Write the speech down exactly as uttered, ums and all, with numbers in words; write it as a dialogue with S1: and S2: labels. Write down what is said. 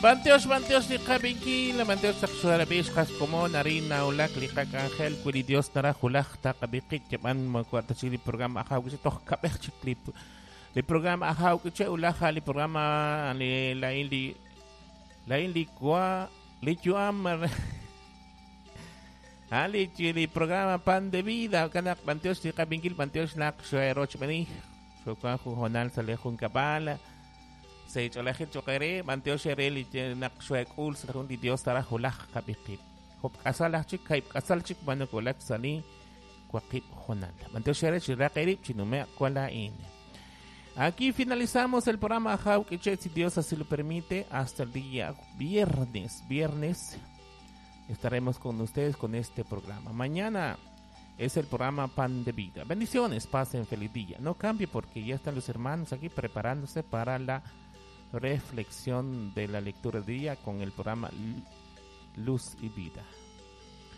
S1: Banteos, banteos ni kabinki, la banteos sa kusurabis kas como narina ulak likak angel kuli Dios nara hulak ta kabikit yaman magkwarta sili programa akaw kasi toh kabek chikli li programa akaw kasi ulaka li programa li lain li lain li kwa li chuam ali li programa pan de vida kanak banteos ni kabingkil banteos nak suero chmani so kwa honal sa lehon kabala sa icholahit chokere manteo shereli nak suek ul sa kundi Dios tara hulah kapipip hop kasalah chik kaip kasal chik manakulat sani kwakip honal manteo shereli chirakerip chinume kwalain. Aquí finalizamos el programa Ajau Kiche, si Dios así lo permite, hasta el día viernes. Viernes estaremos con ustedes con este programa. Mañana es el programa Pan de Vida. Bendiciones, pasen feliz día. No cambie porque ya están los hermanos aquí preparándose para la reflexión de la lectura del día con el programa Luz y Vida.